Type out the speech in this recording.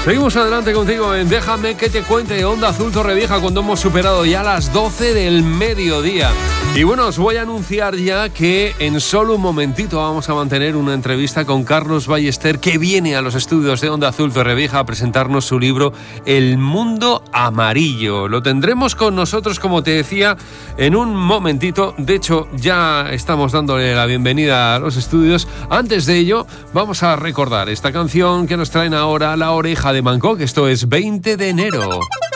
Seguimos adelante contigo en Déjame que te cuente, Onda Azul Torrevieja, cuando hemos superado ya las 12 del mediodía. Y bueno, os voy a anunciar ya que en solo un momentito vamos a mantener una entrevista con Carlos Ballester, que viene a los estudios de Onda Azul Torrevieja a presentarnos su libro El Mundo Amarillo. Lo tendremos con nosotros, como te decía, en un momentito. De hecho, ya estamos dándole la bienvenida a los estudios. Antes de ello, vamos a recordar esta canción que nos traen ahora, La Oreja de Bangkok. Esto es 20 de enero.